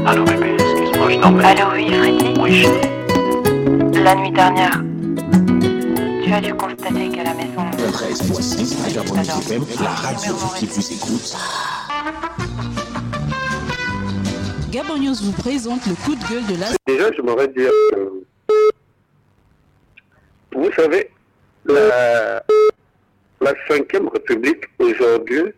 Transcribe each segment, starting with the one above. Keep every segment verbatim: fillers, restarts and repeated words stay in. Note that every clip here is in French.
Allô bébé, excuse-moi, je t'emmène. Allô, oui, Freddy. Oui, chérie. La nuit dernière, tu as dû constater qu'à la maison... treize point six, Vagabond F M, la radio qui vous écoute. Gabon News vous présente le coup de gueule de la... Déjà, je m'aurais dit... Euh, vous savez, la, la cinquième République, aujourd'hui,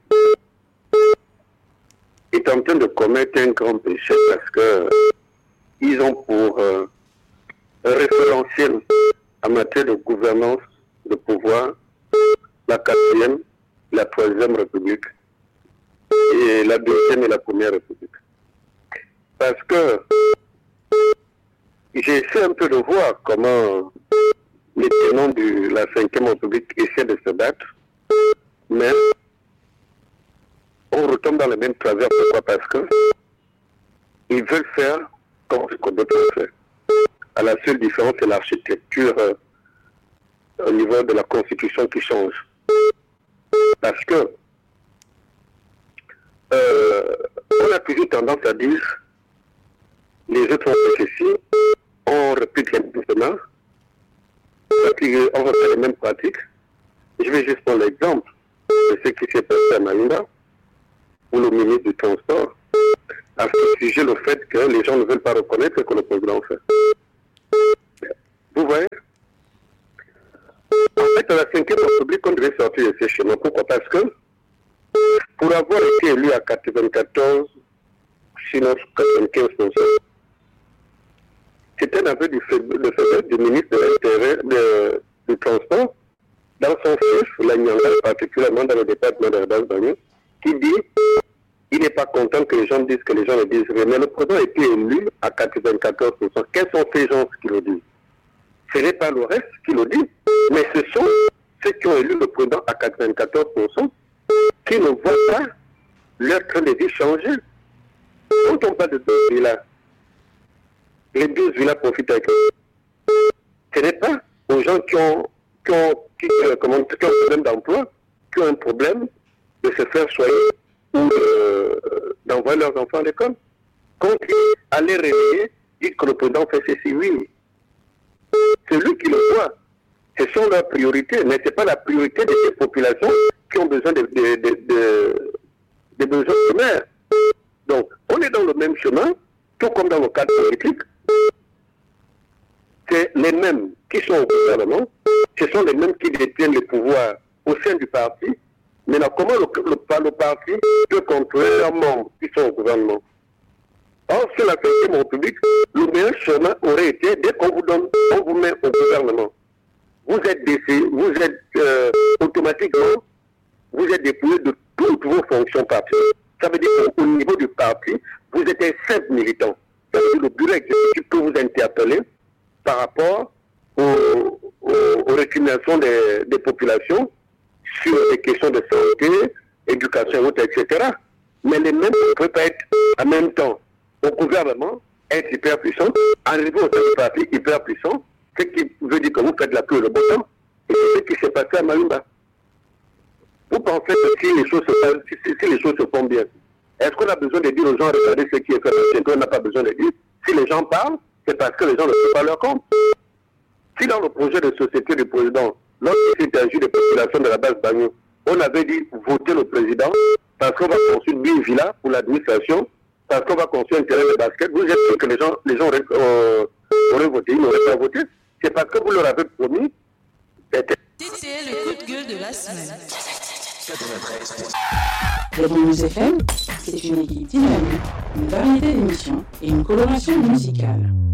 est en train de commettre un grand péché parce que ils ont pour euh, référentiel en matière de gouvernance, de pouvoir, la quatrième, la troisième République et la deuxième et la première République. Parce que j'ai essayé un peu de voir comment les tenants de la cinquième République essaient de se battre, mais on retombe dans le même travers. Pourquoi? Parce que ils veulent faire comme ce que d'autres ont fait. À la seule différence, c'est l'architecture euh, au niveau de la Constitution qui change. Parce que euh, on a toujours tendance à dire les autres ont fait ceci, on répète les mêmes on refait les mêmes pratiques. Je vais juste prendre l'exemple de ce qui s'est passé à Malinda, où le ministre du Transport a fustigé le fait que les gens ne veulent pas reconnaître ce que le président fait. Vous voyez? En fait, à la cinquième République, on devait sortir de ces schémas. Pourquoi? Parce que pour avoir été élu à quatre-vingt-quatorze, sinon quatre-vingt-quinze pour cent, c'était un aveu du faiblesse du ministre de l'Intérieur du Transport dans son fiche, la Nyanga, particulièrement dans le département d'Herbaz-Bagno, qui dit il n'est pas content que les gens disent que les gens le disent vrai. Mais le président a été élu à quatre-vingt-quatorze pour cent. Quels sont ces gens qui le disent? Ce n'est pas le reste qui le dit, mais ce sont ceux qui ont élu le président à quatre-vingt-quatorze pour cent qui ne voient pas leur train de vie changer. Quand on parle de deux villas, les deux villas profitent avec eux. Ce n'est pas aux gens qui ont, qui ont, qui, euh, comment, qui ont un problème d'emploi, qui ont un problème de se faire soigner ou euh, d'envoyer leurs enfants à l'école. Quand ils allaient réveiller, disent que le président fait ceci, oui. C'est lui qui le voit. Ce sont leurs priorités, mais ce n'est pas la priorité de ces populations qui ont besoin de, de, de, de, de besoins primaires. Donc, on est dans le même chemin, tout comme dans le cadre politique. C'est les mêmes qui sont au gouvernement, ce sont les mêmes qui détiennent le pouvoir au sein du parti. Maintenant, comment le, le, le parti peut contrôler leurs membres qui sont au gouvernement? Or, sur la cinquième République, le meilleur chemin aurait été, dès qu'on vous donne, on vous met au gouvernement. Vous êtes décédé, vous êtes euh, automatiquement, vous êtes dépouillé de toutes vos fonctions partielles. Ça veut dire qu'au niveau du parti, vous êtes un simple militant. Ça veut dire que le bureau exécutif peut vous interpeller par rapport aux, aux, aux récriminations des, des populations sur des questions de santé, éducation, et cetera. Mais les mêmes ne peuvent pas être en même temps au gouvernement, être hyper puissant, arriver au sein du parti hyper puissant, ce qui veut dire que vous faites la pluie et le beau temps, et c'est ce qui s'est passé à Malimba. Vous pensez que si les choses se passent, si, si les choses se font bien, est-ce qu'on a besoin de dire aux gens, regardez ce qui est fait, qu'on n'a pas besoin de dire? Si les gens parlent, c'est parce que les gens ne font pas leur compte. Si dans le projet de société du président, lorsqu'il s'agit des populations de la base Bagno, on avait dit voter le président parce qu'on va construire huit villas pour l'administration, parce qu'on va construire un terrain de basket, vous êtes sûr que les gens, les gens auraient, euh, auraient voté, ils n'auraient pas voté. C'est parce que vous leur avez promis. C'était le coup de gueule de la semaine. Gabon News F M, c'est une équipe dynamique, une variété d'émissions et une coloration musicale.